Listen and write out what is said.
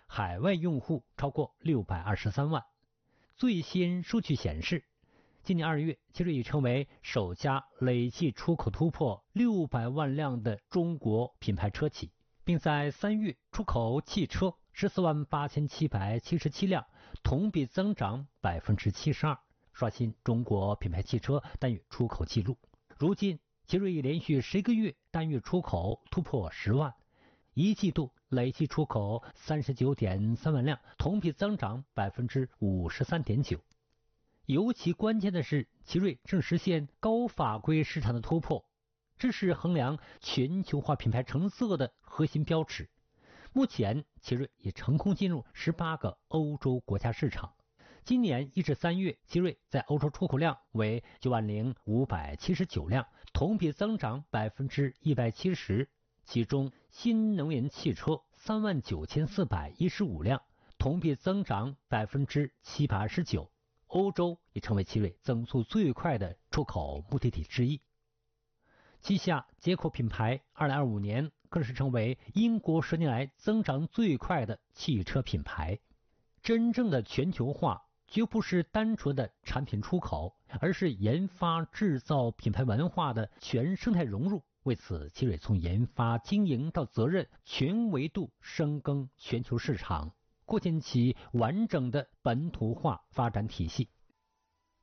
海外用户超过623万。最新数据显示，今年2月，奇瑞已成为首家累计出口突破600万辆的中国品牌车企，并在3月出口汽车148777辆，同比增长72%，刷新中国品牌汽车单月出口记录。如今，奇瑞已连续11个月单月出口突破10万，一季度累计出口39.3万辆，同比增长53.9%。尤其关键的是，奇瑞正实现高法规市场的突破，这是衡量全球化品牌成色的核心标尺。目前，奇瑞已成功进入18个欧洲国家市场。今年1至3月，奇瑞在欧洲出口量为90579辆，同比增长170%，其中新能源汽车39415辆，同比增长729%。欧洲也成为奇瑞增速最快的出口目的地之一。旗下捷口品牌2025年更是成为英国10年来增长最快的汽车品牌。真正的全球化绝不是单纯的产品出口，而是研发制造品牌文化的全生态融入。为此，奇瑞从研发、经营到责任全维度深耕全球市场，构建起完整的本土化发展体系。